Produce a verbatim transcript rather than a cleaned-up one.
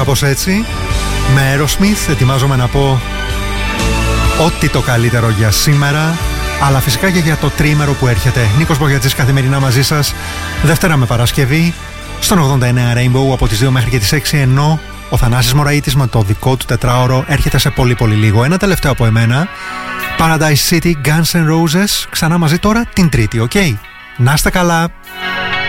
κάπως έτσι. Με Aerosmith ετοιμάζομαι να πω ό,τι το καλύτερο για σήμερα, αλλά φυσικά και για το τρίμερο που έρχεται. Νίκος Μπογιατζής καθημερινά μαζί σας, Δευτέρα με Παρασκευή, στον ογδόντα εννέα Rainbow από τις δύο μέχρι και τις έξι, ενώ ο Θανάσης Μωραΐτης με το δικό του τετράωρο έρχεται σε πολύ πολύ λίγο. Ένα τελευταίο από εμένα, Paradise City, Guns N' Roses, ξανά μαζί τώρα την Τρίτη, οκ? Okay? Να είστε καλά!